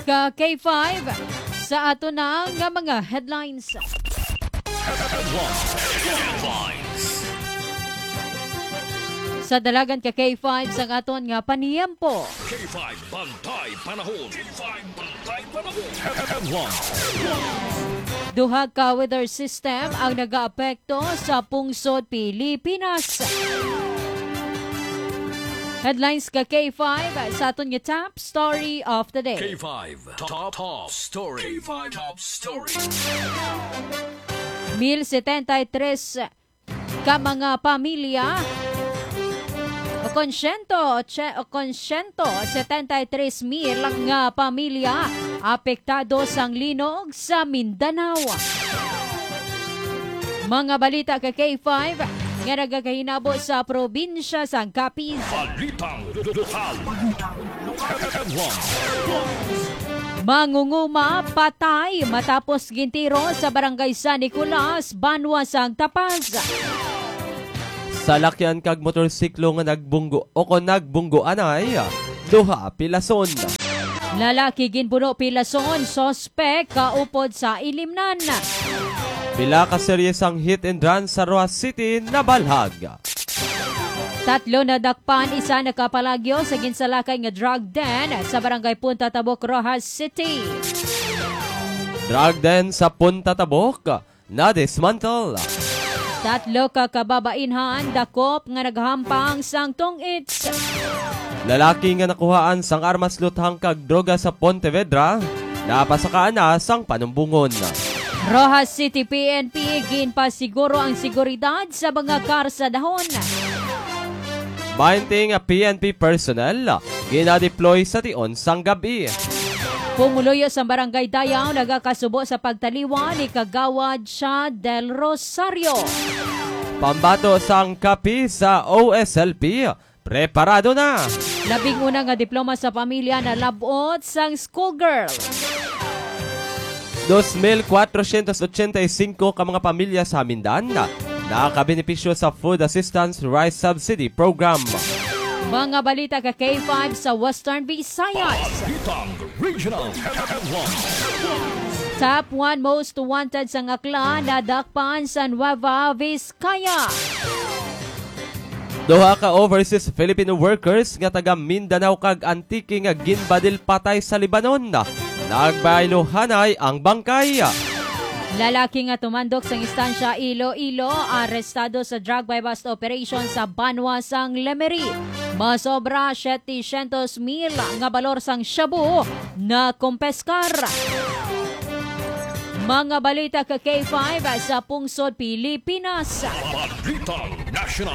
ka K5 sa ato na nga mga headlines. Sa dalagan ka K5 sa aton nga paniyempo. K5 Bantay Panahon. K5 Bantay Panahon. Duha ka weather system ang nagaapekto sa pungsod Pilipinas. Headlines ka K5 sa aton nga top story of the day. K5 Top Story. K5 Top Story. 1,073 ka mga pamilya konsyento 73,000 nga pamilya apektado sang linog sa Mindanao. Mga balita ka K5 nga nagakahinabo sa probinsya sang Capiz. Balitang lokal. Mangunguma patay matapos gintiro sa barangay San Nicolas, Banwa sang Tapaz. Salakyan kag motorsiklo nga nagbunggo anay duha pilason. Lalaki ginpuno pilason, sospek kaupod sa ilimnan. Pila ka seryesang hit and run sa Roas City na balhag. 3 nadakpan, isa nakapalagyo sa ginsalakay nga drug den sa barangay Punta Tabok, Rojas City. Drug den sa Punta Tabok na dismantle. 3 ka kababainhan dakop nga naghampang sang tong-its. Lalaki nga nakuhaan sang armas luthang kag droga sa Pontevedra, napasakaan na sang panumbungon. Rojas City PNP ginpasiguro ang seguridad sa mga karsadahon. 20 nga PNP personnel ginadeploy sa tion sang gabi. Pumuluyo sa barangay Dayaw nagakasubo sa pagtaliwa ni Kagawad siya del Rosario. Pambato sang kapi sa OSLP, preparado na. 11 nga diploma sa pamilya na labot sang schoolgirl. 2,485 ka mga pamilya sa Mindanao nakabenepisyo sa Food Assistance Rice Subsidy Program. Mga balita ka K5 sa Western Visayas. Balitang Regional. Top 1 most wanted sa ngakla nadakpan sa Nueva Vizcaya. Duha ka overseas Filipino workers nga taga Mindanao kag Antique nga ginbadil patay sa Lebanon. Nagbaylohanay ang bangkay. Lalaki nga tumandok sa instansya Iloilo, arestado sa drug buy-bust operation sa Banwa sang Lemery. Masobra 700,000 nga balor sang shabu na kumpeskar. Mga balita ka K5 sa pungsod Pilipinas. Balitang National.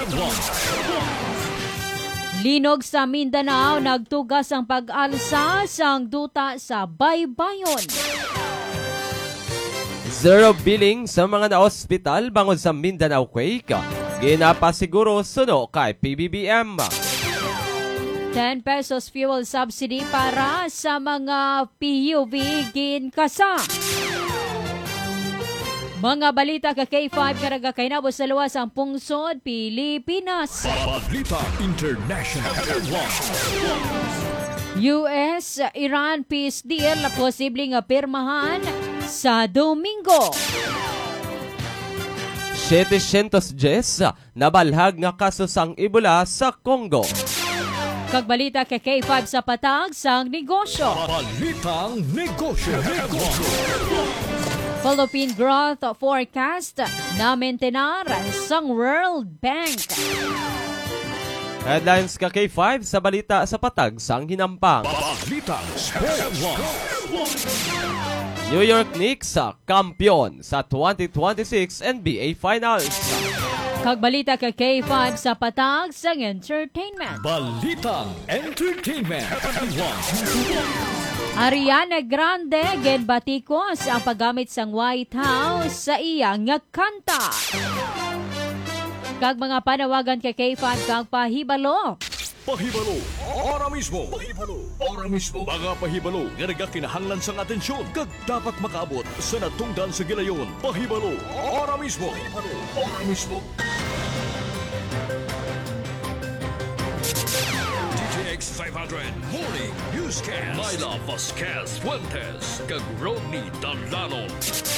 Linog sa Mindanao, nagtugas ang pag-alsa sang duta sa Baybayon. Zero billing sa mga na-hospital bangod sa Mindanao quake. Ginapasiguro suno kay PBBM. 10 pesos fuel subsidy para sa mga PUV ginkasa. Mga balita ka K5 karaga kainabo sa luwas ang pungsod Pilipinas. Balitang International. US-Iran peace deal na posibleng pirmahan sa Domingo. 710 na balhag nga kaso sang Ebola sa Congo. Kagbalita ka K5 sa patag sang negosyo. Balitang Negosyo. Philippine Growth Forecast na maintenar sang World Bank. Headlines ka K5 sa balita sa patag sang hinampang. Balitang Sport. New York Knicks kampiyon sa 2026 NBA Finals. Kagbalita ka K5 sa patag sang entertainment. Balitang Entertainment. Ariana Grande genbatikos ang paggamit sang White House sa iyang nga kanta. Kag mga panawagan kay K5 kag pahibalo. Pahibalo, ora mismo. Ora mismo. Mga pahibalo, nga nagakinahanglan sang atensyon. Kag dapat makaabot sa natungdan sa gilayon. Pahibalo, ora mismo. Ora mismo. DJX DTX 500 Morning Newscast. Myla Vasquez Fuentes, kag Rodney Dallanon.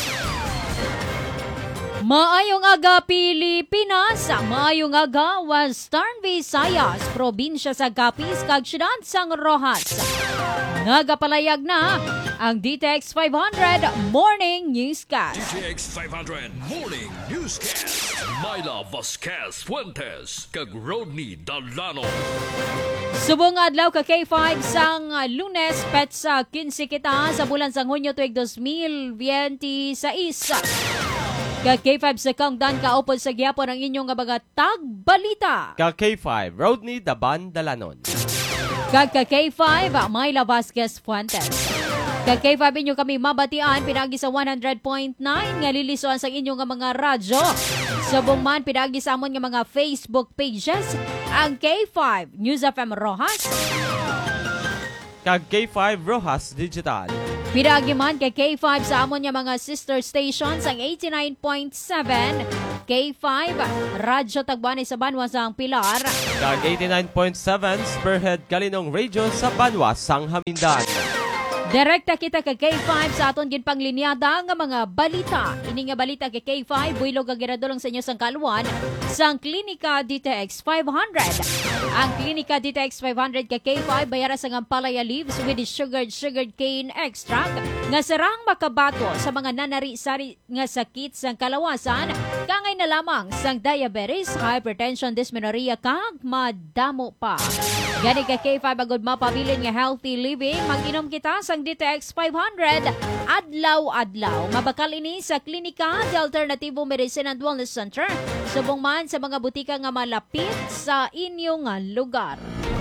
Maayong aga Pilipinas, maayong aga Western Visayas, probinsya sa Capiz, kag syudad sang Rojas. Nagapalayag na ang DTX 500 Morning Newscast. DTX 500 Morning Newscast. Myla Vasquez Fuentes, kag Rodney Dallanon. Subong adlaw ka K5 sang Lunes, petsa 15 kita sa bulan sang Hunyo tuig 2026. Kag K5 sa countdown kaupod sa gyapon ang inyong mga tagbalita. Kag K5, Rodney Daban Dalanon. Kag K5, Myla Vasquez Fuentes. Kag K5 inyo kami mabatian pinagi sa 100.9 nga lilisuan sa inyong mga radyo. Subong man pinagi sa amon nga mga Facebook pages ang K5 News FM Rojas. Kag K5 Rojas Digital. Pinagi man kay K5 sa amon nga mga sister stations ang 89.7 K5 Radyo Tagbanay sa Banwa sang Pilar. Kag 89.7 Spearhead Kalinong Radio sa Banwa sang Hamindan. Direkta kita kay K5 sa aton ginpanglinyada nga mga balita. Ini nga balita kay K5 buylog ang giradulong sa inyo sang kaluan sang Klinika DTX 500. Ang Klinika DTX 500 kay K5 bayara sa Ampalaya leaves with sugared cane extract nga sarang makabato sa mga nanari-sari nga sakit sang kalawasan kangay na lamang sang diabetes, hypertension, dysmenorrhea kag madamo pa. Gani kay K5 agud mapabilin nga healthy living, mag-inom kita sang DTX 500 adlaw-adlaw. Mabakal ini sa Klinika de Alternativo Medicine and Wellness Center. Subong man sa mga butika nga malapit sa inyong lugar.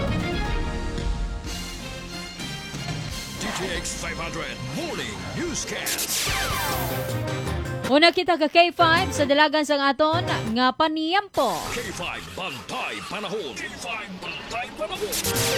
DTX 500 Morning Newscast. Una kita ka K5 sa dalagan sang aton nga paniyampo. K5 Bantay Panahon. K5 Bantay Panahon.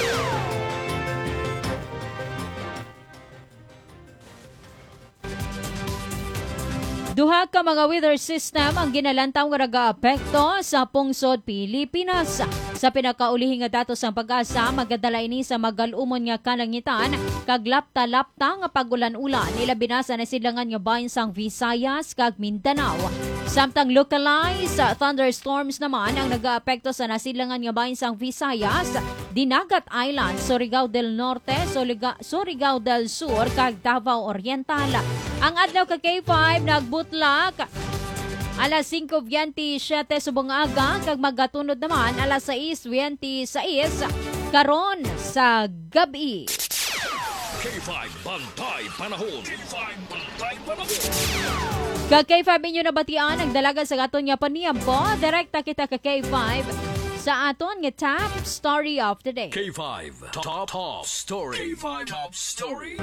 Duha ka mga weather system ang ginalantaw nga nag-aapekto sa pungsod Pilipinas. Sa pinakaulihing nga datos ang pag-asa, magadala ini sa magalumon nga kalangitan, kag lapta-lapta nga pagulan-ulan, ilabi na sa nasilangan nga bahin sang Visayas kag Mindanao. Samtang localized thunderstorms naman ang nag-aapekto sa nasilangan nga bahin sang Visayas, Dinagat Island, Surigao del Norte, Surigao del Sur, kag Davao Oriental. Ang adlaw ka K5 nagbutlak alas 5:27 subong aga kag magatunod naman alas 6:26 karon sa gabi. K5 Bantay Panahon. K5 Bantay Panahon. Kag K5 inyo nabatian ang dalaga sa aton nga paniyampo. Direkta kita ka K5 sa aton nga top story of the day. K5 Top Story. K5 Top Story.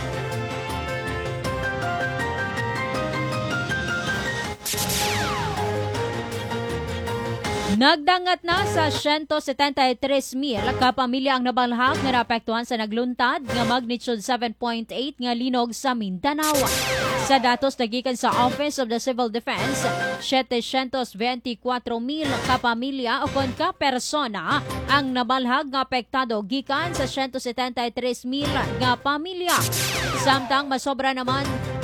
Nagdangat na sa 173,000 kapamilya ang nabalhak nga naapektuhan sa nagluntad nga magnitude 7.8 nga linog sa Mindanao. Sa datos nagikan sa Office of the Civil Defense, 724,000 kapamilya o kon ka persona ang nabalhag nga apektado gikan sa 173,000 nga pamilya. Samtang masobra naman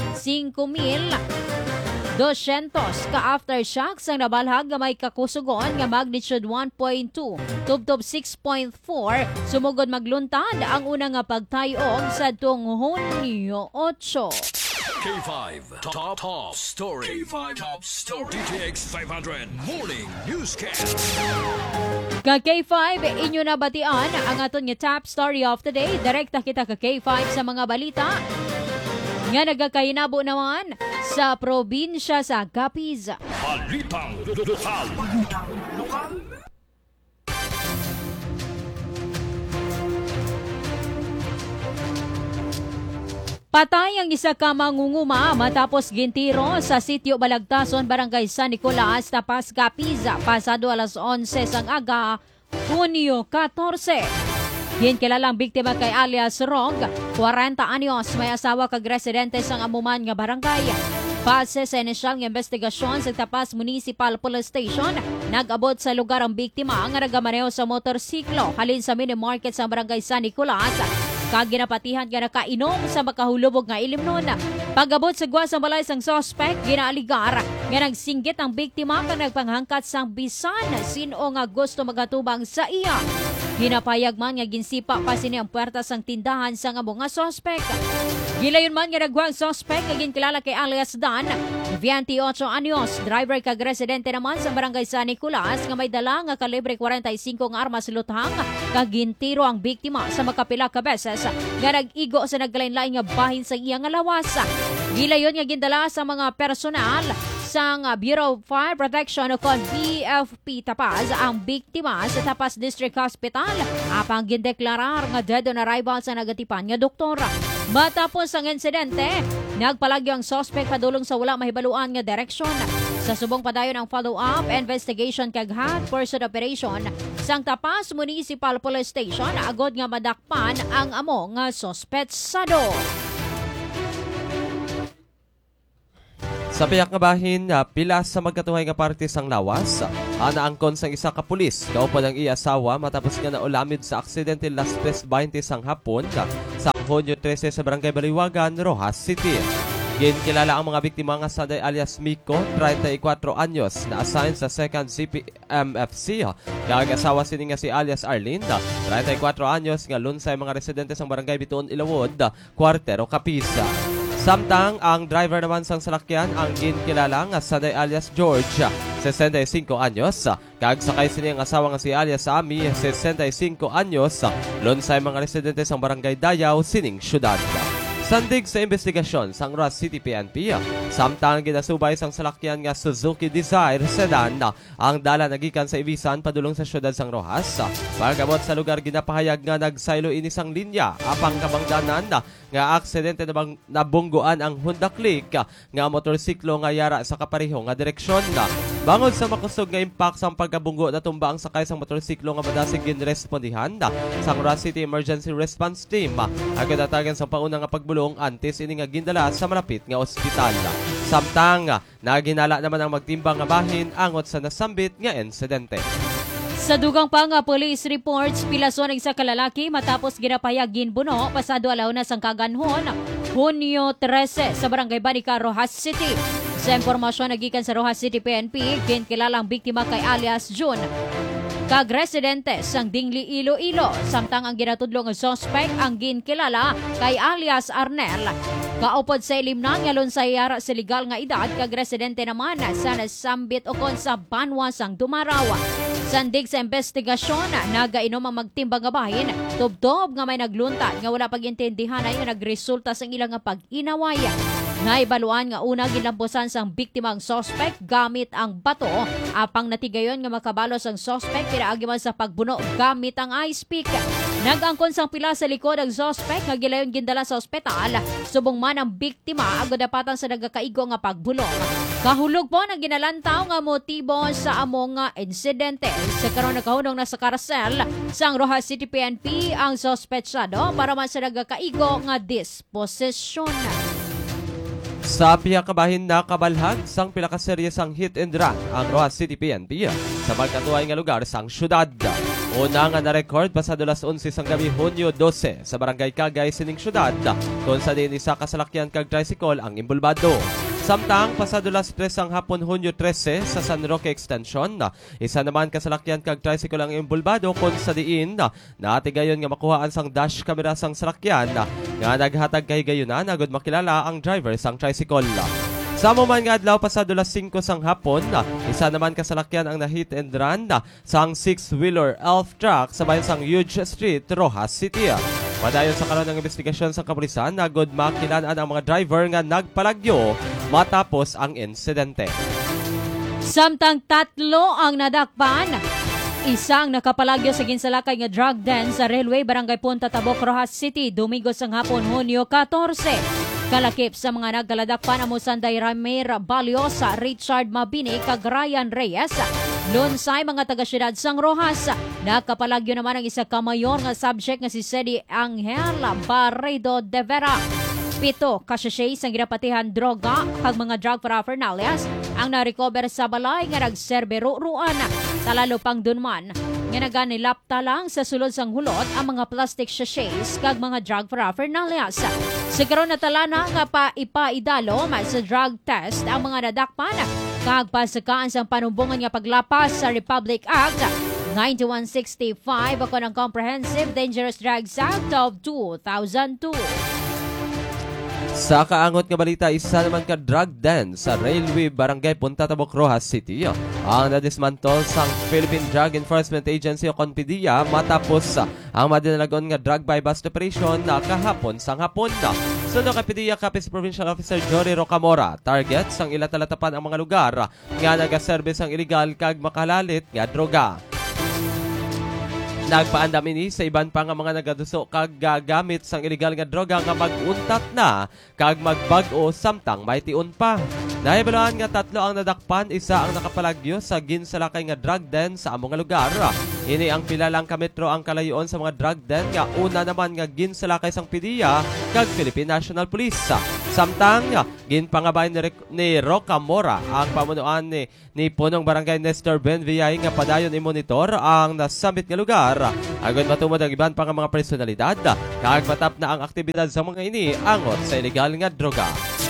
5,200 ka aftershocks ang nabalhag nga may kakusugon nga magnitude 1.2 tubtob 6.4 sumugod magluntad ang una nga pagtayog sa tuong Hunyo 8. K5 Top Story. K5 Top Story. DTX 500 Morning Newscast. Ka K5 inyo na batian ang aton nga top story of the day. Direkta kita ka K5 sa mga balita nga nagakainabo naman sa probinsya sa Capiz. Balitang lokal. Patay ang isa ka mangunguma matapos gintiro sa sitio Balagtason, Barangay San Nicolas, Tapas, Capiz, pasado alas 11 sang aga, Hunyo 14. Ginkilalang biktima kay alias Rog, 40 anyos, may asawa kag residente sang amuman nga barangay. Base sa inisyal nga investigasyon sa Tapas Municipal Police Station, nag-abot sa lugar ang biktima nga nagamaneho sa motorsiklo halin sa mini market sa barangay San Nicolas. Kaginapatihan nga nakainom sa makahulubog nga ilimnon. Pag-abot sa guwas ang balay sang suspect, ginaaligar nga nagsinggit ang biktima kang nagpanghangkat sang bisan sino nga gusto magatubang sa iya. Hinapayag man nga ginsipa pa sini ang puwerta sang tindahan sang amo nga suspect. Gilayon man nga nagwa ang suspect nga ginkilala kay alias Dan, 28 anyos, driver kag residente naman sa barangay San Nicolas nga may dala nga kalibre 45 nga armas luthang kag gintiro ang biktima sa makapila ka beses nga nag-igo sa naglain-lain nga bahin sa iya nga lawas. Gilayon nga gindala sa mga personal sang Bureau of Fire Protection o kon BFP Tapas ang biktima sa Tapas District Hospital apang gindeklarar nga dead on arrival sa nagatipan nga doktor. Matapos ang insidente, nagpalagyo ang suspect padulong sa wala mahibaluan nga direksyon. Sa subong padayon ang follow-up investigation kag hot pursuit operation sang Tapas Municipal Police Station agod nga madakpan ang amo nga sospetsado. Sa piyak nga bahin, pilas sa magkatuhay nga parte sang lawas, anaangkon sang isa ka pulis, kaupan ang iya-asawa matapos nga naulamid sa aksidente last 3:20 sang hapon sa Hunyo 13 sa Barangay Baliwagan, Rojas City. Ginkilala ang mga biktima nga Sanday alias Miko, 34 anyos, na assign sa 2nd CPMFC. Kag-asawa sini nga si alias Arlinda, 34 anyos, nga lunsay mga residente sang Barangay Bituon Ilawod, Cuartero, Capisa. Samtang ang driver naman sang salakyan ang ginkilala nga Sanday alias George, 65 anyos. Kag sakay sini ang asawa nga si alias Ami, 65 anyos. Lunsay mga residente sang Barangay Dayaw, sining syudad. Sandig sa investigasyon sang Rojas City PNP, samtang ginasubay sang salakyan nga Suzuki Desire sedan ang dala nagikan sa Ibisan padulong sa syudad sang Rojas. Pagabot sa lugar ginapahayag nga nagsaylo ini sang linya apang kabangdanan nga aksidente na nabungguan ang Honda Click nga motorsiklo nga yara sa kapareho nga direksyon. Bangod sa makusog nga impact sang pagkabunggo na tumba ang sakay sang motorsiklo nga madasig ginrespondihan sang Rojas City Emergency Response Team. Agad atagan sa pauna nga pagbulong antes ini nga gindala sa malapit nga ospital. Samtang naginala naman ang magtimbang nga bahin angot sa nasambit nga insidente. Sa dugang pa nga police reports, pilason ang isa ka lalaki matapos ginapayag ginbuno pasado alauna sang kaganhon, Hunyo 13 sa Barangay Banica, Rojas City. Sa impormasyon nagikan sa Rojas City PNP, ginkilala ang biktima kay alias June, kag residente sang Dingli, Iloilo. Samtang ang ginatudlo nga suspect ang ginkilala kay alias Arnel, kaupod sa ilimnan nga lunsay yara sa legal nga edad kag residente naman sa nasambit o kon sa Banwa sang Dumarawa. Sandig sa investigasyon, nagainom ang magtimbang nga bahin, tubtob nga may nagluntad nga wala pagintindihan ay nga nagresulta sa ilang nga pag-inaway. Naibaluan nga una ginlampusan sang biktima ang suspect gamit ang bato, apang natigayon nga makabalos ang suspect pinaagi man sa pagbuno gamit ang ice pick. Nag-angkon sang pila sa likod ang suspect nga gilayon gindala sa ospital, subong man ang biktima agod dapatan sa nagakaigo nga pagbulong. Kahulog po nang ginalantaw nga motibo sa among nga insidente. Sa karon nakahunong na sa karasel sang Rojas City PNP ang sospetsado para man sa nagakaigo nga disposisyon. Sa pihakabahin na kabalhag sang pilakaserye sang hit and run ang Rojas City PNP sa magkatuway nga lugar sang syudad. Una nga na-record pasado las 11 sang gabi Hunyo 12 sa Barangay Cagay sining syudad kung sa din isa kasalakyan kag tricycle ang imbulbado. Samtang pasado las 3 sang hapon Hunyo 13 sa San Roque Extension, isa naman kasalakyan kag tricycle ang imbulbado kung sa diin naatigayon nga makuhaan sang dash camera sang salakyan nga naghatag kay gayunan agud makilala ang driver sang tricycle. Sa man nga adlaw pasado las 5 sang hapon, isa naman kasalakyan ang na-hit and run sang 6-wheeler elf truck sa bayan sang Huge Street, Rojas City. Padayon sa karon ng investigasyon sa kapulisan, nagod makilanaan ang mga driver nga nagpalagyo matapos ang insidente. Samtang tatlo ang nadakpan, isang nakapalagyo sa ginsalakay nga drug den sa Railway Barangay Punta Tabok, Rojas City, Domingo sang hapon Hunyo 14. Kalakip sa mga nagkaladakpan amo Sanday Ramir Balyosa, Richard Mabini kag Ryan Reyes. Lunsay mga taga-syudad sang Rojas. Nakapalagyo naman ang isa ka mayor nga subject nga si Sedi Angel Barredo de Vera. Pito ka sachet sang ginapatihan droga kag mga drug paraphernalias ang na-recover sa balay nga nagserbe ruruan. Talalo pang dunman nga naganilapta lang sa sulod sang hulot ang mga plastic sachets kag mga drug paraphernalias. Siguro natalana nga pa ipaidalo sa drug test ang mga nadakpan kag pasakaan sang panumbongan nga paglapas sa Republic Act 9165 ako ng Comprehensive Dangerous Drugs Act of 2002. Sa kaangot nga balita, isa naman ka drug den sa Railway Barangay Punta Tabok, Rojas City ang nadismantol sang Philippine Drug Enforcement Agency o CONPIDIA matapos ang madinalagon nga drug buy-bust operation na kahapon sang hapon. Suno kay PDEA Capiz Provincial Officer Jory Rocamora, target sang ilatalatapan ang mga lugar nga nagaservice ang illegal kag makalalit nga droga. Nagpaandam ini sa iban pa nga mga nagaduso kag gagamit sang illegal nga droga nga maguntat na kag magbag-o samtang may tiun pa. Nahibaluan nga 3 ang nadakpan, isa ang nakapalagyo sa ginsalakay nga drug den sa among nga lugar. Ini ang pila lang kametro ang kalayon sa mga drug den nga una naman nga ginsalakay sang PDEA kag Philippine National Police. Samtang ginpangabay ni Rocamora ang pamunuan ni punong barangay Nestor Ben Villay nga padayon i-monitor ang nasambit nga lugar. Agon matumod ang iban pa nga mga personalidad kag matap na ang aktibidad sa mga ini angot sa illegal nga droga.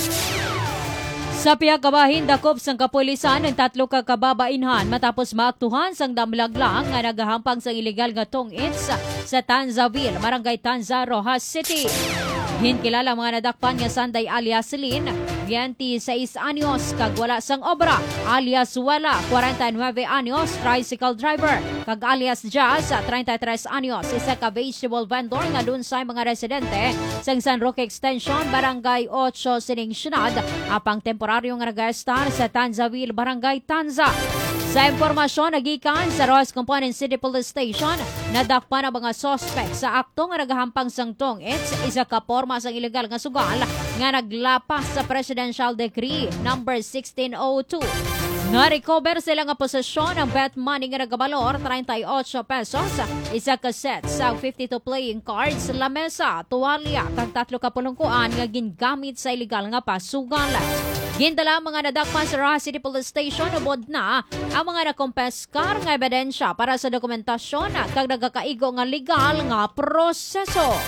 Sa pihak kabahin, dakop sang kapulisan ng 3 ka kababainhan matapos maaktuhan sang damlaglang nga nagahampang sang illegal nga tong-its sa Tanzaville, Barangay Tanza, Rojas City. Hinkilala mga nadakpan nga Sanday alias Lin, 26 anyos, kag wala sang obra, alias Wala, 49 anyos, tricycle driver, kag alias Jazz, 33 anyos, isa ka vegetable vendor nga dun sa mga residente sang San Roque Extension, Barangay 8 Sining Syunod, apang temporaryo nga nag-estar sa Tanzaville, Barangay Tanza. Sa impormasyon nagikan sa Rojas Component City Police Station, nadakpan ang mga sospek sa akto nga nagahampang sang tong-its, isa ka porma sang illegal nga sugal nga naglapas sa Presidential Decree number 1602. Na-recover sila nga posesyon ng bet money nga nagabalor 38 pesos, isa ka set sa 52 playing cards, lamesa, tuwalya, kag 3 ka pulungkuan nga gingamit sa illegal nga pasugal. Gindala mga nadakpan sa Rojas City Police Station, ubod na ang mga nakompeskar nga ebidensya para sa dokumentasyon kag nagakaigo nga legal nga proseso.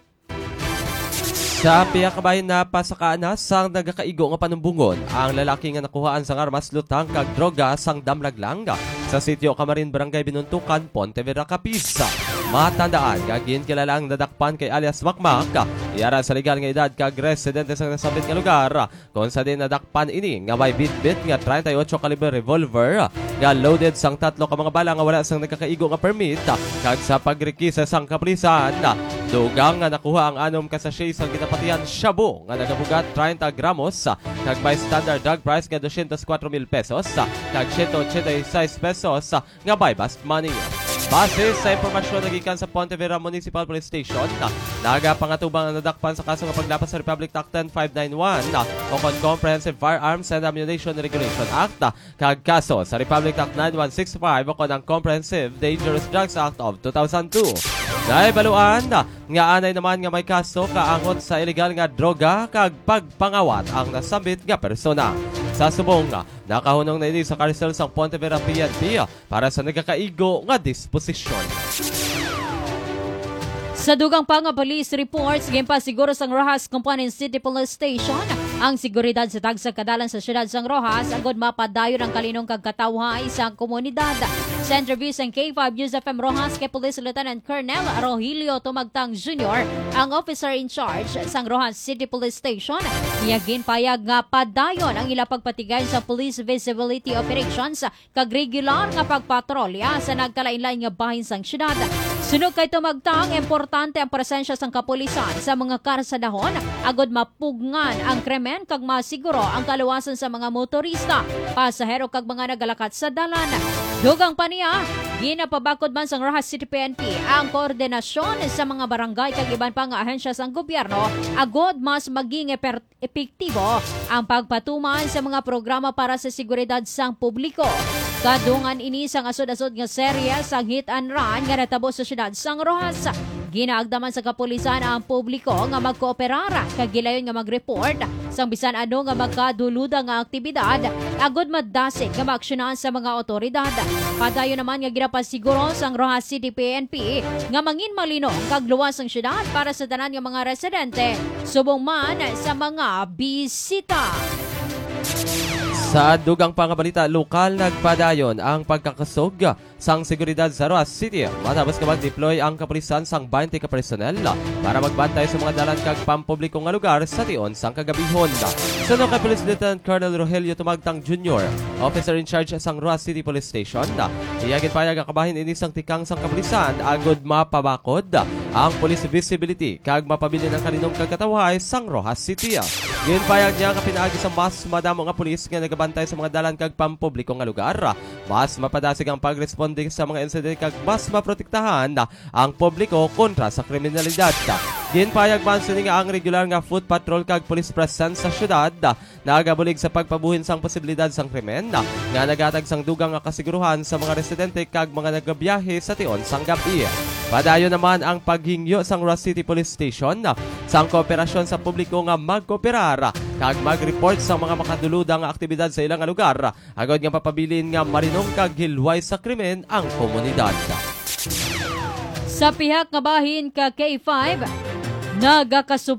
Sa piyakabahin na pasakaan na sang nagakaigo nga panumbungon, ang lalaki nga nakuhaan sang armas, lutang kag droga sang damlaglang sa sitio Camarin, Barangay Binuntukan, Pontevedra, Capiz. Matandaan, gagin kilala ang nadakpan kay alias Makmak, iyara sa legal nga edad kag residente sa nasabit nga lugar, kung sa din nadakpan ini nga may bit-bit nga 38 caliber revolver nga loaded sang 3 ka mga bala nga wala sang nagkakaigo nga permit, kag sa pagrekisa sang kapulisan, dugang nga nakuha ang 6 ka sachet sang ginapatihan shabu nga nagabugat 30 gramos, kag may standard drug price nga 204,000 pesos, kag 186 pesos nga buy-bust money. Base sa impormasyon nagikan sa Pontevedra Municipal Police Station, nagapangatuban ang nadakpan sa kaso nga paglapas sa Republic Act 10591 o Comprehensive Firearms and Ammunition Regulation Act, kag kaso sa Republic Act 9165 o ng Comprehensive Dangerous Drugs Act of 2002. Naibaluan nga anay naman nga may kaso kaangot sa illegal nga droga kag pagpangawat ang nasambit nga persona. Sa subong, nakahunong na ini sa karsel sang Pontevedra PNP para sa nagkakaigo nga disposisyon. Sa dugang pa nga police reports, gimpa siguro sang Rojas Component City Police Station, ang seguridad sa tagsag kadalan sa siyudad sang Rojas, agod mapadayon ang kalinong kagkatawhay sa komunidad. Sa interview sa K5 News FM Rojas kay Police Lieutenant Colonel Rogelio Tumagtang Jr., ang officer in charge sang Rojas City Police Station, niyagin payag nga padayon ang ila pagpatigay sa police visibility operations kag regular nga pagpatrolya sa nagkalain-lain nga bahin sang siyudad. Sunog kay Tumagtang, importante ang presensya sang kapulisan sa mga karsadahon, agod mapugngan ang krimen kag masiguro ang kaluwasan sa mga motorista, pasahero kag mga nagalakat sa dalan. Dugang pa niya, ginapabakod man sang Rojas City PNP ang koordinasyon sa mga barangay kag iban pa nga ahensya sang gobyerno, agod mas maging epektibo ang pagpatuman sa mga programa para sa seguridad sang publiko. Kadungan ini sang asod-asod nga serye sang hit and run nga natabo sa siyudad sang Rojas. Ginaagdaman sa kapulisan ang publiko nga magkooperara kag gilayon nga mag-report sang bisan ano nga magkaduluda nga aktibidad agud madasig nga maaksyonan sa mga otoridad. Padayon naman nga ginapasiguro sang Rojas City PNP nga mangin malino kag luwas ang syudad para sa tanan nga mga residente subong man sa mga bisita. Sa dugang pangabalita, lokal nagpadayon ang pagkakasog sang seguridad sa Roas City matapos nga mag-deploy ang kapulisan sang 20 ka personnel para magbantay sa mga dalan kag pampubliko nga lugar sa tion sang kagabihon. Sunod kay Police Lieutenant Colonel Rogelio Tumagtang Jr., officer in charge sang Roas City Police Station, iyagit payag ang kabahin ini sang tikang sang kapulisan agud mapabakod ang police visibility kag mapabili ng kaninong kagkatawhay sang Rojas City. Ginpayag niya nga pinaagi sa mas madamo nga pulis nga nagabantay sa mga dalan kag pampubliko nga lugar. Mas mapadasig ang pagresponde sa mga insidente kag mas maprotektahan ang publiko kontra sa kriminalidad. Ginpayag man sini nga ang regular nga foot patrol kag police presence sa syudad nagabulig sa pagpabuhin sang posibilidad sang krimen nga nagatag sang dugang nga kasiguruhan sa mga residente kag mga nagabiyahe sa tion sang gabi. Padayon naman ang paghingyo sang Roas City Police Station sang kooperasyon sa publiko nga magkooperar kag mag-report sa mga makaduluda nga aktibidad sa ilang lugar agad nga papabilin nga marinong kag hilway sa krimen ang komunidad. Sa pihak nga bahin ka K5, nagakasub